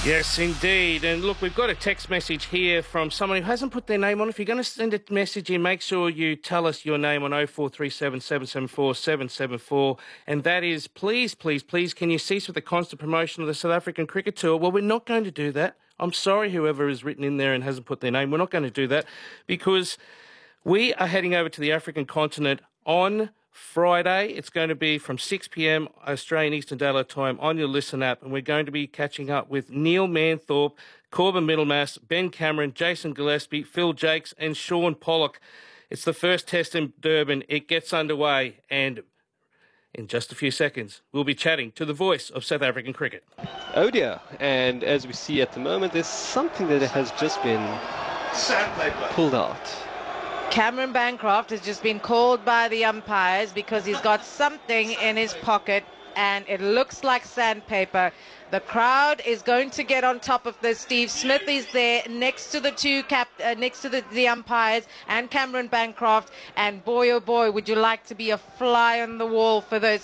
Yes, indeed. And look, we've got a text message here from someone who hasn't put their name on. If you're going to send a message in, make sure you tell us your name on 0437 774 774. And that is, please, please, please, can you cease with the constant promotion of the South African cricket tour? Well, we're not going to do that. I'm sorry, whoever is written in there and hasn't put their name. We're not going to do that because we are heading over to the African continent on Friday. It's going to be from 6 p.m. Australian Eastern Daylight Time on your Listen app, and we're going to be catching up with Neil Manthorpe, Corbin Middlemass, Ben Cameron, Jason Gillespie, Phil Jakes and Sean Pollock. It's the first test in Durban. It gets underway, and in just a few seconds, we'll be chatting to the voice of South African cricket. Oh dear, and as we see at the moment, there's something that has just been pulled out. Cameron Bancroft has just been called by the umpires because he's got something in his pocket and it looks like sandpaper. The crowd is going to get on top of this. Steve Smith is there next to the the umpires and Cameron Bancroft, and boy oh boy, would you like to be a fly on the wall for this.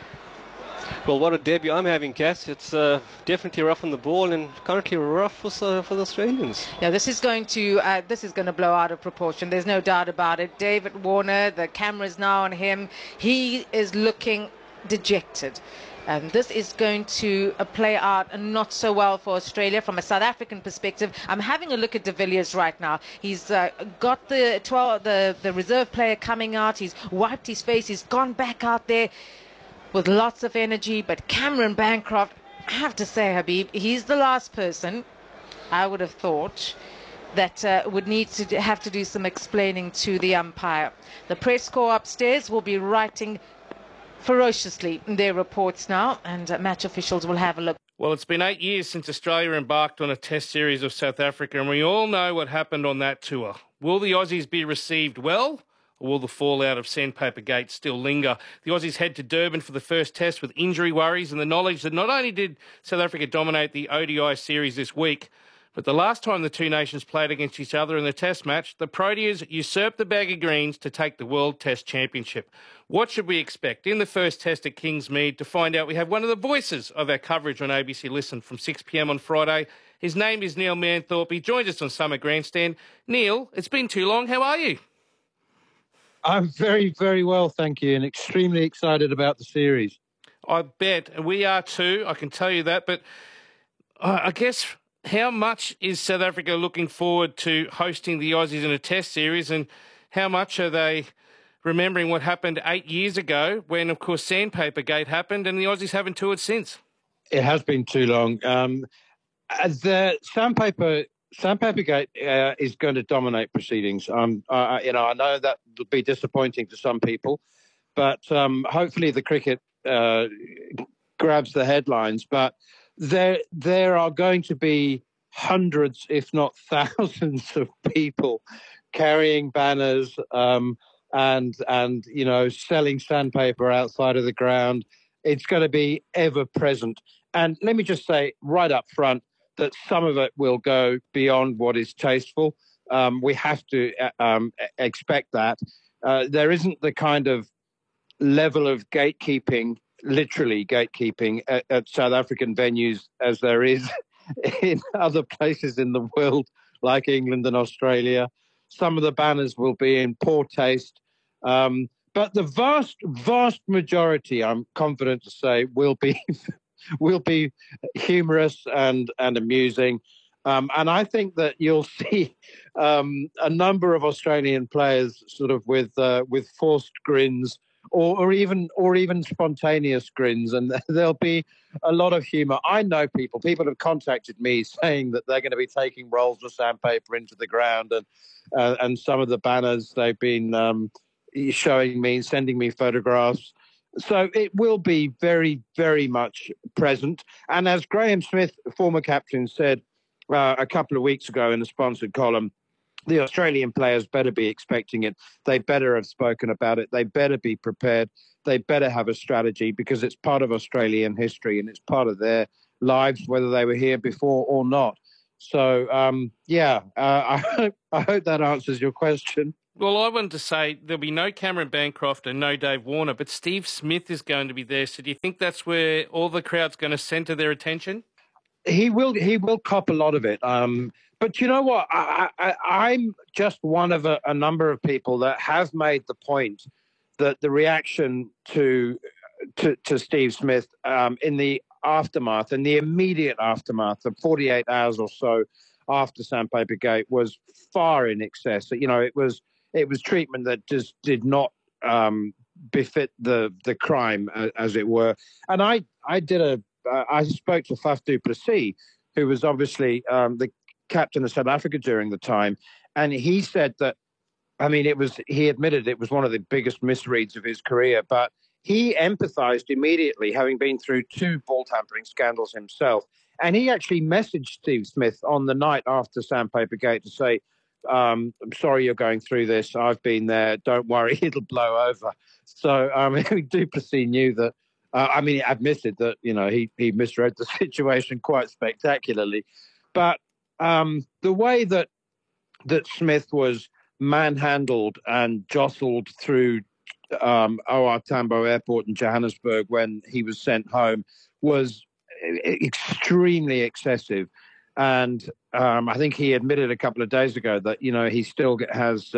Well, what a debut I'm having, Cass. It's definitely rough on the ball and currently rough for the Australians. Yeah, this is going to blow out of proportion. There's no doubt about it. David Warner, the camera's now on him. He is looking dejected. And this is going to play out not so well for Australia from a South African perspective. I'm having a look at de Villiers right now. He's got the reserve player coming out. He's wiped his face. He's gone back out there with lots of energy. But Cameron Bancroft, I have to say, Habib, he's the last person I would have thought that would need to have to do some explaining to the umpire. The press corps upstairs will be writing ferociously their reports now, and match officials will have a look. Well, it's been 8 years since Australia embarked on a test series of South Africa, and we all know what happened on that tour. Will the Aussies be received well, or will the fallout of Sandpaper Gate still linger? The Aussies head to Durban for the first test with injury worries and the knowledge that not only did South Africa dominate the ODI series this week, but the last time the two nations played against each other in the test match, the Proteas usurped the bag of greens to take the World Test Championship. What should we expect in the first test at Kingsmead? To find out, we have one of the voices of our coverage on ABC Listen from 6 p.m. on Friday. His name is Neil Manthorpe. He joins us on Summer Grandstand. Neil, it's been too long. How are you? I'm very, very well, thank you, and extremely excited about the series. I bet. And we are too, I can tell you that. But I guess, how much is South Africa looking forward to hosting the Aussies in a test series, and how much are they remembering what happened 8 years ago when, of course, Sandpaper Gate happened and the Aussies haven't toured since? It has been too long. The Sandpaper Gate is going to dominate proceedings. I know that will be disappointing to some people, but hopefully the cricket grabs the headlines. But there are going to be hundreds, if not thousands, of people carrying banners and selling sandpaper outside of the ground. It's going to be ever present. And let me just say right up front that some of it will go beyond what is tasteful. We have to expect that. There isn't the kind of level of gatekeeping, literally gatekeeping at South African venues as there is in other places in the world, like England and Australia. Some of the banners will be in poor taste. But the vast, vast majority, I'm confident to say, will be humorous and amusing. And I think that you'll see a number of Australian players sort of with forced grins or even spontaneous grins, and there'll be a lot of humour. I know people have contacted me saying that they're going to be taking rolls of sandpaper into the ground, and some of the banners they've been showing me, sending me photographs. So it will be very, very much present. And as Graham Smith, former captain, said a couple of weeks ago in a sponsored column, the Australian players better be expecting it. They better have spoken about it. They better be prepared. They better have a strategy, because it's part of Australian history and it's part of their lives, whether they were here before or not. So, I hope that answers your question. Well, I wanted to say there'll be no Cameron Bancroft and no Dave Warner, but Steve Smith is going to be there. So do you think that's where all the crowd's going to centre their attention? he will cop a lot of it. But you know what? I'm just one of a number of people that have made the point that the reaction to Steve Smith in the aftermath, in the immediate aftermath of 48 hours or so after Sandpaper Gate, was far in excess. You know, it was treatment that just did not befit the crime, as it were. And I spoke to Faf du Plessis, who was obviously the captain of South Africa during the time, and he said that, I mean, he admitted it was one of the biggest misreads of his career, but he empathized immediately, having been through 2 ball tampering scandals himself. And he actually messaged Steve Smith on the night after Sandpaper Gate to say, I'm sorry you're going through this. I've been there. Don't worry, it'll blow over. So du Plessis knew that. He admitted that, you know, he misread the situation quite spectacularly. But the way that Smith was manhandled and jostled through OR Tambo Airport in Johannesburg when he was sent home was extremely excessive. And I think he admitted a couple of days ago that, you know, he still has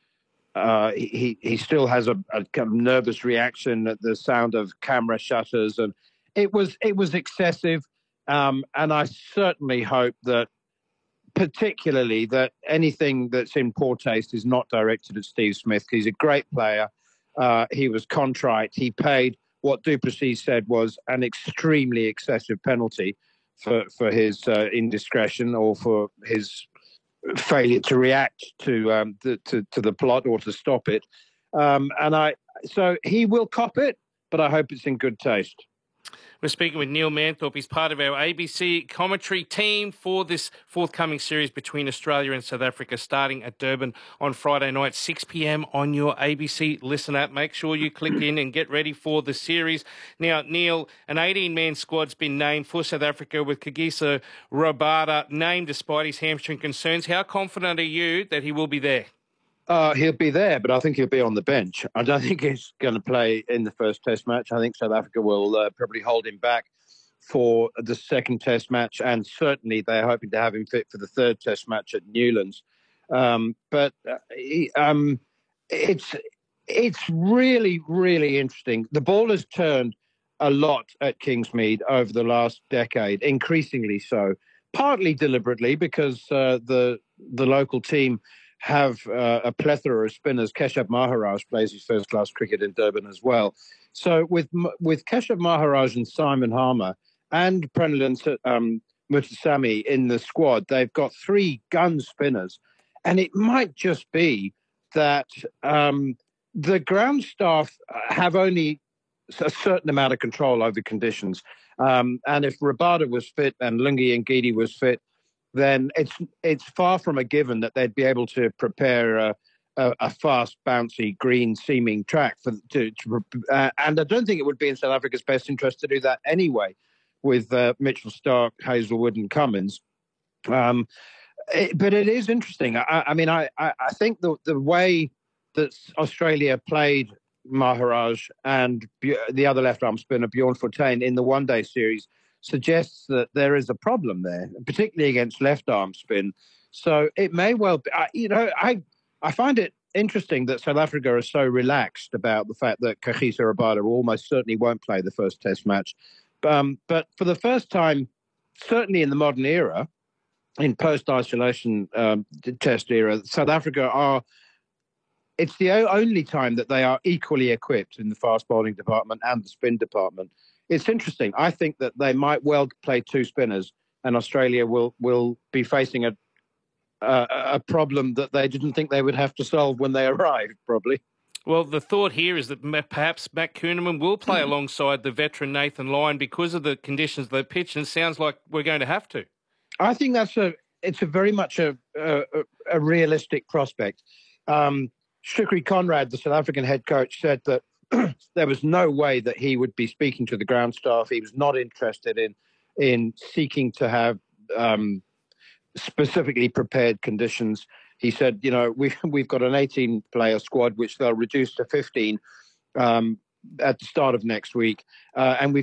he still has a kind of nervous reaction at the sound of camera shutters, and it was excessive. And I certainly hope that, particularly, that anything that's in poor taste is not directed at Steve Smith. He's a great player. He was contrite. He paid what du Plessis said was an extremely excessive penalty for his indiscretion or for his failure to react to the plot or to stop it. So he will cop it, but I hope it's in good taste. We're speaking with Neil Manthorpe. He's part of our ABC commentary team for this forthcoming series between Australia and South Africa, starting at Durban on Friday night, 6 p.m. on your ABC Listen app. Make sure you click in and get ready for the series. Now, Neil, an 18-man squad's been named for South Africa, with Kagiso Rabada named despite his hamstring concerns. How confident are you that he will be there? He'll be there, but I think he'll be on the bench. I don't think he's going to play in the first Test match. I think South Africa will probably hold him back for the second Test match, and certainly they're hoping to have him fit for the third Test match at Newlands. It's really, really interesting. The ball has turned a lot at Kingsmead over the last decade, increasingly so, partly deliberately because the local team have a plethora of spinners. Keshav Maharaj plays his first-class cricket in Durban as well. So with Keshav Maharaj and Simon Harmer and Pranil Muthusamy in the squad, they've got 3 gun spinners. And it might just be that the ground staff have only a certain amount of control over conditions. And if Rabada was fit and Lungi Ngidi was fit, then it's far from a given that they'd be able to prepare a fast, bouncy, green-seeming track and I don't think it would be in South Africa's best interest to do that anyway, with Mitchell Starc, Hazelwood, and Cummins. But it is interesting. I think the way that Australia played Maharaj and the other left-arm spinner Bjorn Fortuin in the one-day series suggests that there is a problem there, particularly against left-arm spin. So it may well be, I find it interesting that South Africa are so relaxed about the fact that Kagiso Rabada almost certainly won't play the first Test match. But for the first time, certainly in the modern era, in post-isolation Test era, South Africa it's the only time that they are equally equipped in the fast bowling department and the spin department. It's interesting. I think that they might well play 2 spinners, and Australia will be facing a problem that they didn't think they would have to solve when they arrived, probably. Well, the thought here is that perhaps Matt Kuhnemann will play alongside the veteran Nathan Lyon because of the conditions of the pitch, and it sounds like we're going to have to. I think it's a very much a realistic prospect. Shukri Conrad, the South African head coach, said that there was no way that he would be speaking to the ground staff. He was not interested in seeking to have specifically prepared conditions. He said, you know, we've got an 18-player squad, which they'll reduce to 15 at the start of next week, and we've